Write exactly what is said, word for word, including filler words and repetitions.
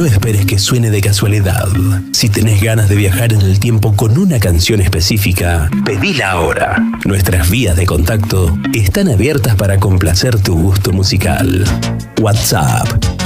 No esperes que suene de casualidad. Si tenés ganas de viajar en el tiempo con una canción específica, pedila ahora. Nuestras vías de contacto están abiertas para complacer tu gusto musical. WhatsApp